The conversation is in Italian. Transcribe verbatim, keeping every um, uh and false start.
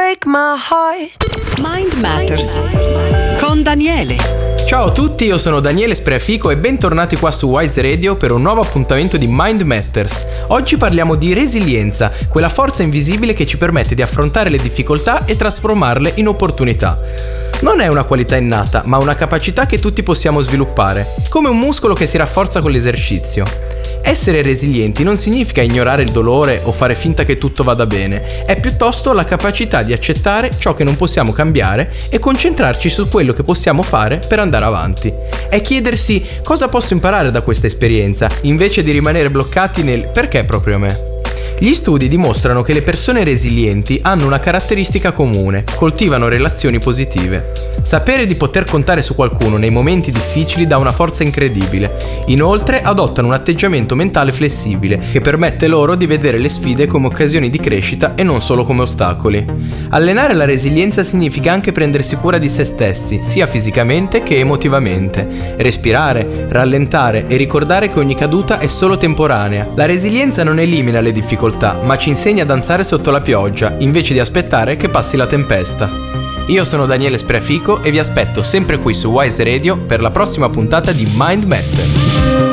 break my heart. Mind Matters con Daniele. Ciao a tutti, io sono Daniele Spreafico e bentornati qua su Wise Radio per un nuovo appuntamento di Mind Matters. Oggi parliamo di resilienza, quella forza invisibile che ci permette di affrontare le difficoltà e trasformarle in opportunità. Non è una qualità innata, ma una capacità che tutti possiamo sviluppare, come un muscolo che si rafforza con l'esercizio. Essere resilienti non significa ignorare il dolore o fare finta che tutto vada bene, è piuttosto la capacità di accettare ciò che non possiamo cambiare e concentrarci su quello che possiamo fare per andare avanti. È chiedersi cosa posso imparare da questa esperienza, invece di rimanere bloccati nel perché proprio a me. Gli studi dimostrano che le persone resilienti hanno una caratteristica comune: coltivano relazioni positive. Sapere di poter contare su qualcuno nei momenti difficili dà una forza incredibile. Inoltre adottano un atteggiamento mentale flessibile che permette loro di vedere le sfide come occasioni di crescita e non solo come ostacoli. Allenare la resilienza significa anche prendersi cura di se stessi, sia fisicamente che emotivamente. Respirare, rallentare e ricordare che ogni caduta è solo temporanea. La resilienza non elimina le difficoltà, ma ci insegna a danzare sotto la pioggia, invece di aspettare che passi la tempesta. Io sono Daniele Spreafico e vi aspetto sempre qui su Wise Radio per la prossima puntata di Mind Matter.